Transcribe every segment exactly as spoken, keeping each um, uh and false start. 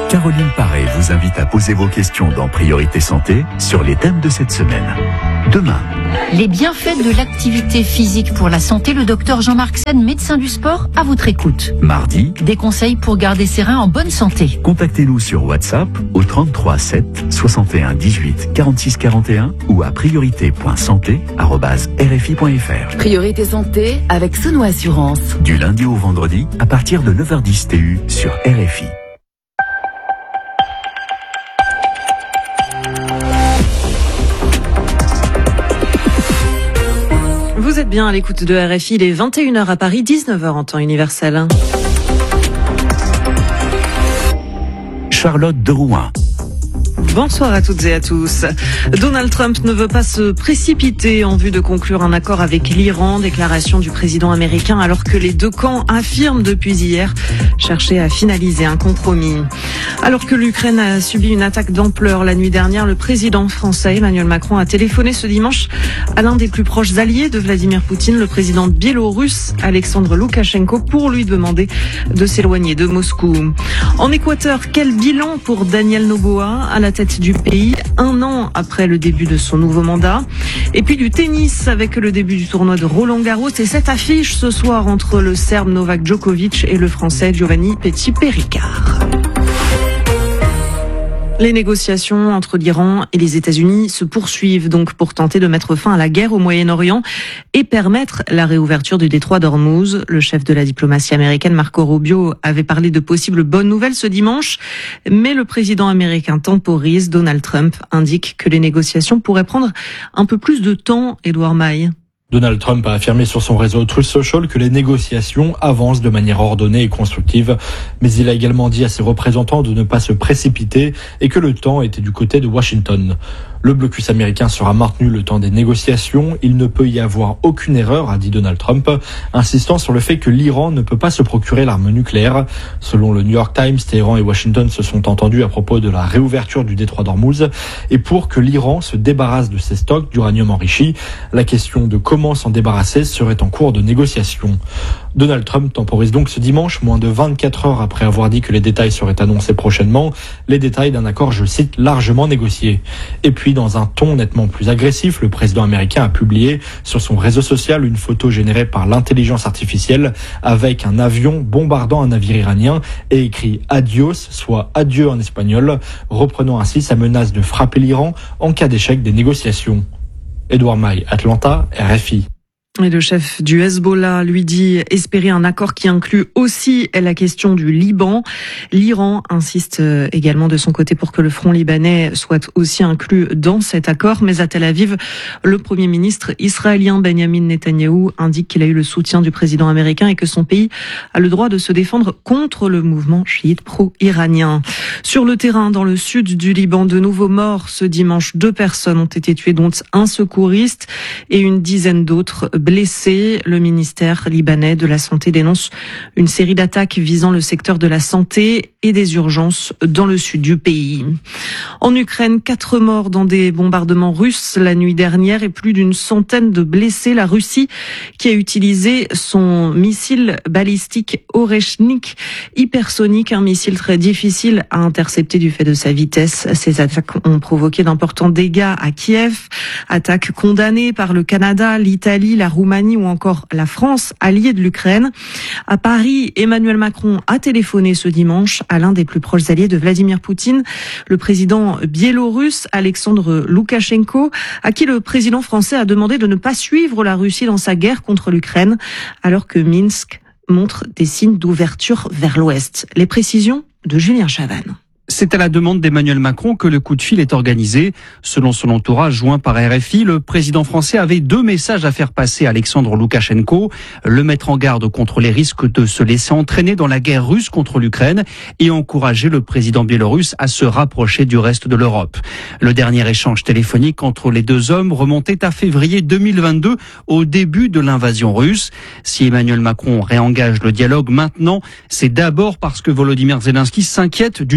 Caroline Paré vous invite à poser vos questions dans Priorité Santé sur les thèmes de cette semaine. Demain, les bienfaits de l'activité physique pour la santé, le docteur Jean-Marc Sen, médecin du sport, à votre écoute. Mardi, des conseils pour garder ses reins en bonne santé. Contactez-nous sur WhatsApp au trente-trois sept soixante et un dix-huit quarante-six quarante et un ou à priorité point santé arobase r f i point f r. Priorité Santé avec Sono Assurance. Du lundi au vendredi à partir de neuf heures dix T U sur R F I. Vous êtes bien à l'écoute de R F I, il est vingt et une heures à Paris, dix-neuf heures en temps universel. Charlotte de Rouen. Bonsoir à toutes et à tous. Donald Trump ne veut pas se précipiter en vue de conclure un accord avec l'Iran, déclaration du président américain, alors que les deux camps affirment depuis hier chercher à finaliser un compromis. Alors que l'Ukraine a subi une attaque d'ampleur la nuit dernière, le président français Emmanuel Macron a téléphoné ce dimanche à l'un des plus proches alliés de Vladimir Poutine, le président biélorusse Alexandre Loukachenko, pour lui demander de s'éloigner de Moscou. En Équateur, quel bilan pour Daniel Noboa à la tête du pays, un an après le début de son nouveau mandat. Et puis du tennis avec le début du tournoi de Roland-Garros et cette affiche ce soir entre le Serbe Novak Djokovic et le Français Giovanni Petit-Péricard. Les négociations entre l'Iran et les États-Unis se poursuivent donc pour tenter de mettre fin à la guerre au Moyen-Orient et permettre la réouverture du détroit d'Ormuz. Le chef de la diplomatie américaine, Marco Rubio, avait parlé de possibles bonnes nouvelles ce dimanche, mais le président américain temporise. Donald Trump indique que les négociations pourraient prendre un peu plus de temps, Édouard Maille. Donald Trump a affirmé sur son réseau Truth Social que les négociations avancent de manière ordonnée et constructive. Mais il a également dit à ses représentants de ne pas se précipiter et que le temps était du côté de Washington. Le blocus américain sera maintenu le temps des négociations. Il ne peut y avoir aucune erreur, a dit Donald Trump, insistant sur le fait que l'Iran ne peut pas se procurer l'arme nucléaire. Selon le New York Times, Téhéran et Washington se sont entendus à propos de la réouverture du détroit d'Ormuz et pour que l'Iran se débarrasse de ses stocks d'uranium enrichi. La question de comment s'en débarrasser serait en cours de négociation. Donald Trump temporise donc ce dimanche, moins de vingt-quatre heures après avoir dit que les détails seraient annoncés prochainement, les détails d'un accord, je cite, largement négocié. Et puis, dans un ton nettement plus agressif, le président américain a publié sur son réseau social une photo générée par l'intelligence artificielle avec un avion bombardant un navire iranien et écrit adios, soit adieu en espagnol, reprenant ainsi sa menace de frapper l'Iran en cas d'échec des négociations. Édouard Maille, Atlanta, R F I. Et le chef du Hezbollah lui dit espérer un accord qui inclut aussi la question du Liban. L'Iran insiste également de son côté pour que le front libanais soit aussi inclus dans cet accord. Mais à Tel Aviv, le premier ministre israélien Benjamin Netanyahou indique qu'il a eu le soutien du président américain et que son pays a le droit de se défendre contre le mouvement chiite pro-iranien. Sur le terrain, dans le sud du Liban, de nouveaux morts ce dimanche. Deux personnes ont été tuées, dont un secouriste et une dizaine d'autres blessés. Le ministère libanais de la Santé dénonce une série d'attaques visant le secteur de la santé et des urgences dans le sud du pays. En Ukraine, quatre morts dans des bombardements russes la nuit dernière et plus d'une centaine de blessés. La Russie qui a utilisé son missile balistique Oreshnik hypersonique, un missile très difficile à intercepter du fait de sa vitesse. Ces attaques ont provoqué d'importants dégâts à Kiev. Attaques condamnées par le Canada, l'Italie, la Roumanie ou encore la France, alliée de l'Ukraine. À Paris, Emmanuel Macron a téléphoné ce dimanche à l'un des plus proches alliés de Vladimir Poutine, le président biélorusse Alexandre Loukachenko, à qui le président français a demandé de ne pas suivre la Russie dans sa guerre contre l'Ukraine, alors que Minsk montre des signes d'ouverture vers l'Ouest. Les précisions de Julien Chavannes. C'est à la demande d'Emmanuel Macron que le coup de fil est organisé. Selon son entourage joint par R F I, le président français avait deux messages à faire passer à Alexandre Loukachenko. Le mettre en garde contre les risques de se laisser entraîner dans la guerre russe contre l'Ukraine et encourager le président biélorusse à se rapprocher du reste de l'Europe. Le dernier échange téléphonique entre les deux hommes remontait à février deux mille vingt-deux, au début de l'invasion russe. Si Emmanuel Macron réengage le dialogue maintenant, c'est d'abord parce que Volodymyr Zelensky s'inquiète d'une nouvelle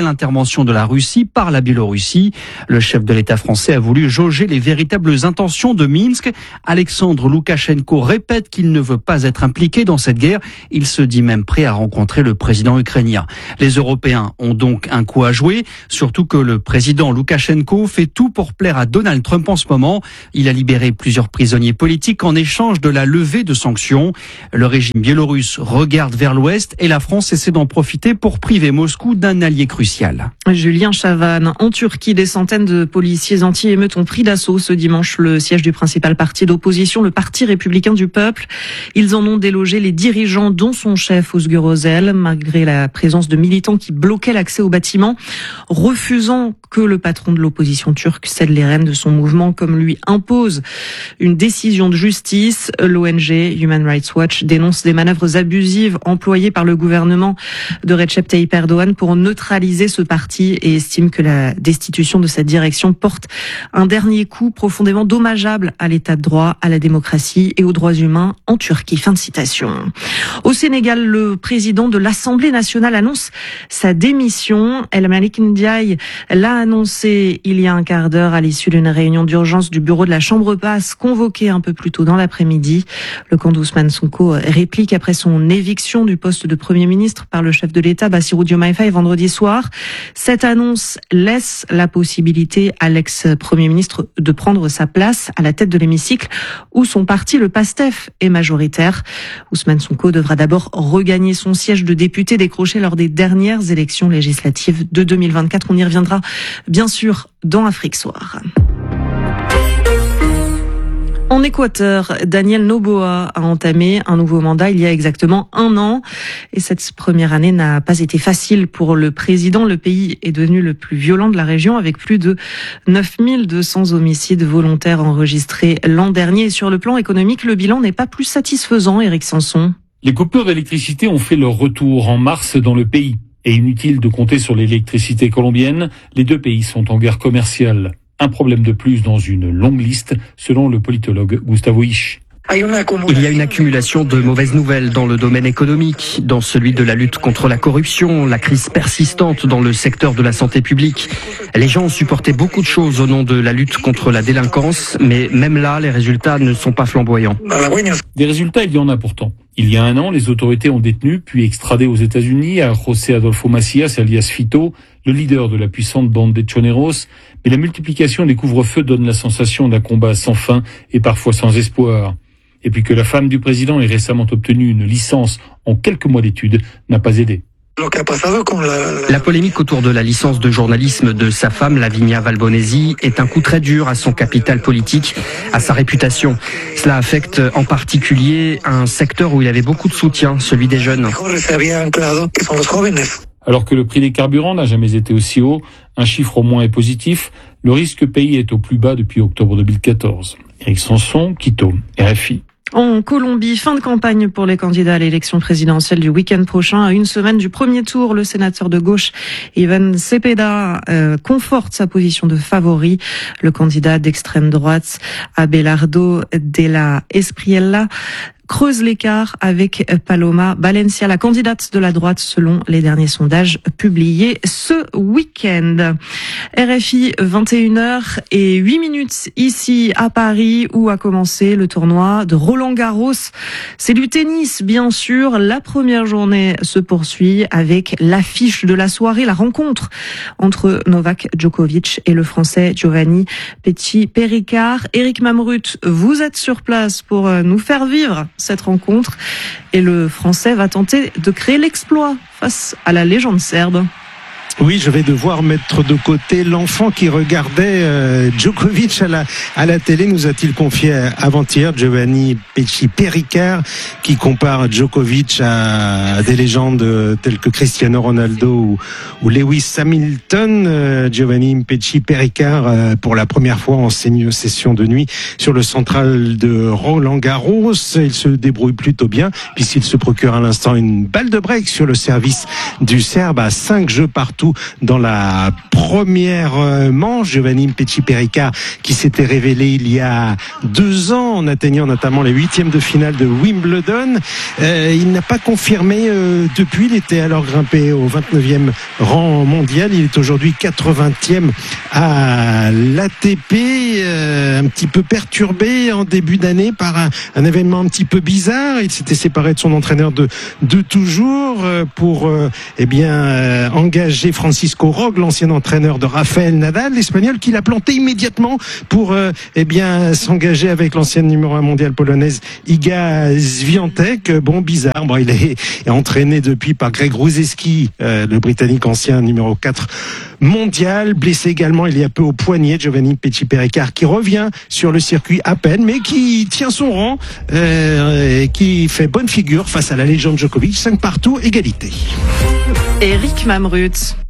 l'intervention de la Russie par la Biélorussie. Le chef de l'État français a voulu jauger les véritables intentions de Minsk. Alexandre Loukachenko répète qu'il ne veut pas être impliqué dans cette guerre. Il se dit même prêt à rencontrer le président ukrainien. Les Européens ont donc un coup à jouer, surtout que le président Loukachenko fait tout pour plaire à Donald Trump en ce moment. Il a libéré plusieurs prisonniers politiques en échange de la levée de sanctions. Le régime biélorusse regarde vers l'ouest et la France essaie d'en profiter pour priver Moscou d'un allié crucial. Julien Chavannes, en Turquie, des centaines de policiers anti-émeutes ont pris d'assaut ce dimanche le siège du principal parti d'opposition, le Parti républicain du peuple. Ils en ont délogé les dirigeants, dont son chef Özgür Özel, malgré la présence de militants qui bloquaient l'accès au bâtiment, refusant que le patron de l'opposition turque cède les rênes de son mouvement comme lui impose une décision de justice. L'O N G Human Rights Watch dénonce des manœuvres abusives employées par le gouvernement de Recep Tayyip Erdogan pour neutraliser ce parti et estime que la destitution de cette direction porte un dernier coup profondément dommageable à l'état de droit, à la démocratie et aux droits humains en Turquie. Fin de citation. Au Sénégal, le président de l'Assemblée nationale annonce sa démission. El Malick Ndiaye l'a annoncé il y a un quart d'heure à l'issue d'une réunion d'urgence du bureau de la Chambre basse convoquée un peu plus tôt dans l'après-midi. Le camp d'Ousmane Sonko réplique après son éviction du poste de Premier ministre par le chef de l'État, Bassirou Diomaye Faye, vendredi soir. Cette annonce laisse la possibilité à l'ex-Premier ministre de prendre sa place à la tête de l'hémicycle où son parti, le PASTEF, est majoritaire. Ousmane Sonko devra d'abord regagner son siège de député décroché lors des dernières élections législatives de deux mille vingt-quatre. On y reviendra bien sûr dans Afrique Soir. En Équateur, Daniel Noboa a entamé un nouveau mandat il y a exactement un an. Et cette première année n'a pas été facile pour le président. Le pays est devenu le plus violent de la région avec plus de neuf mille deux cents homicides volontaires enregistrés l'an dernier. Et sur le plan économique, le bilan n'est pas plus satisfaisant, Éric Sanson. Les coupures d'électricité ont fait leur retour en mars dans le pays. Et inutile de compter sur l'électricité colombienne, les deux pays sont en guerre commerciale. Un problème de plus dans une longue liste, selon le politologue Gustavo Isch. Il y a une accumulation de mauvaises nouvelles dans le domaine économique, dans celui de la lutte contre la corruption, la crise persistante dans le secteur de la santé publique. Les gens ont supporté beaucoup de choses au nom de la lutte contre la délinquance, mais même là, les résultats ne sont pas flamboyants. Des résultats, il y en a pourtant. Il y a un an, les autorités ont détenu, puis extradé aux États-Unis à José Adolfo Macias, alias Fito, le leader de la puissante bande des Choneros. Mais la multiplication des couvre-feux donne la sensation d'un combat sans fin et parfois sans espoir. Et puis que la femme du président ait récemment obtenu une licence en quelques mois d'études n'a pas aidé. La polémique autour de la licence de journalisme de sa femme, Lavinia Valbonesi, est un coup très dur à son capital politique, à sa réputation. Cela affecte en particulier un secteur où il avait beaucoup de soutien, celui des jeunes. Alors que le prix des carburants n'a jamais été aussi haut, un chiffre au moins est positif, le risque pays est au plus bas depuis octobre deux mille quatorze. Éric Sanson, Quito, R F I. En Colombie, fin de campagne pour les candidats à l'élection présidentielle du week-end prochain. À une semaine du premier tour, le sénateur de gauche Iván Cepeda euh, conforte sa position de favori. Le candidat d'extrême droite Abelardo de la Espriella creuse l'écart avec Paloma Valencia, la candidate de la droite selon les derniers sondages publiés ce week-end. R F I, vingt et une heures et huit minutes ici à Paris où a commencé le tournoi de Roland-Garros. C'est du tennis, bien sûr. La première journée se poursuit avec l'affiche de la soirée, la rencontre entre Novak Djokovic et le Français Giovanni Petit-Péricard. Éric Mamrut, vous êtes sur place pour nous faire vivre cette rencontre et le Français va tenter de créer l'exploit face à la légende serbe. Oui, je vais devoir mettre de côté l'enfant qui regardait euh, Djokovic à la, à la télé, nous a-t-il confié avant-hier Giovanni Petit-Péricard, qui compare Djokovic à des légendes telles que Cristiano Ronaldo ou, ou Lewis Hamilton. Euh, Giovanni Petit-Péricard, euh, pour la première fois en session de nuit sur le central de Roland-Garros, il se débrouille plutôt bien, puisqu'il se procure à l'instant une balle de break sur le service du Serbe à cinq jeux partout. partout dans la première manche. Giovanni Pesci-Pericard qui s'était révélé il y a deux ans en atteignant notamment les huitièmes de finale de Wimbledon. Euh, il n'a pas confirmé euh, depuis. Il était alors grimpé au vingt-neuvième rang mondial. Il est aujourd'hui quatre-vingtième à l'A T P. Euh, un petit peu perturbé en début d'année par un, un événement un petit peu bizarre. Il s'était séparé de son entraîneur de, de toujours euh, pour euh, eh bien euh, engager Francisco Rogue, l'ancien entraîneur de Rafael Nadal, l'Espagnol, qui l'a planté immédiatement pour euh, eh bien s'engager avec l'ancienne numéro un mondiale polonaise Iga Swiatek. Bon, bizarre. Bon, il est, est entraîné depuis par Greg Ruseski, euh, le Britannique ancien numéro quatre mondial, blessé également il y a peu au poignet. Giovanni Pesci-Pericard qui revient sur le circuit à peine, mais qui tient son rang, euh, et qui fait bonne figure face à la légende Djokovic. cinq partout, égalité. Eric Mamrut.